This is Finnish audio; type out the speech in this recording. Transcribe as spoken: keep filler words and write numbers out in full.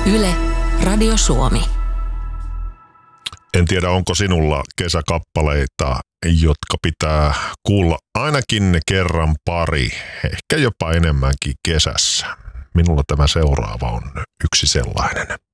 Yle, Radio Suomi. En tiedä, onko sinulla kesäkappaleita, jotka pitää kuulla ainakin kerran pari, ehkä jopa enemmänkin kesässä. Minulla tämä seuraava on yksi sellainen.